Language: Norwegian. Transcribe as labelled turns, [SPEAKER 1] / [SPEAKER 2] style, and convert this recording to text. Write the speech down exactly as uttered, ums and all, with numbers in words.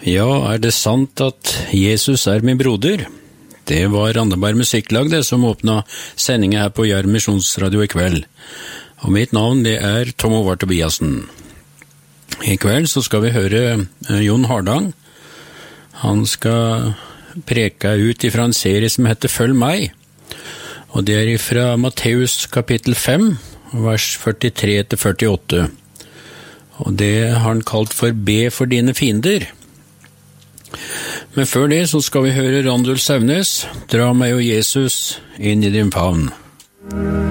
[SPEAKER 1] Ja, er det sant at Jesus er min broder? Det var Randaberg Musikklag det som åpnet sendingen her på Jær Misjonsradio i kveld. Og mitt navn det er Tom Håvard Tobiasen. I kveld så skal vi høre Jon Hardang. Han skal preke ut ifra en serie som heter Følg meg. Og det er ifra Matteus kapittel fem, vers førtitre til førtiåtte. Og det har han kalt for Be for dine fiender. Men før det så skal vi høre Randulf Sauvnes, Dra meg og Jesus inn i din favn.